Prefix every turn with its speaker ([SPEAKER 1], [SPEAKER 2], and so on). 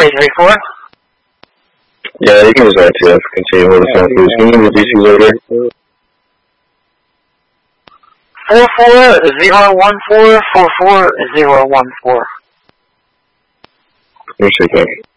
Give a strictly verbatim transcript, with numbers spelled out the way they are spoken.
[SPEAKER 1] three three four.
[SPEAKER 2] Yeah, you can just R T F, continue with the phone, please. Can you move the D Cs over here?
[SPEAKER 1] four four zero one four, four four zero one four.
[SPEAKER 2] Appreciate that.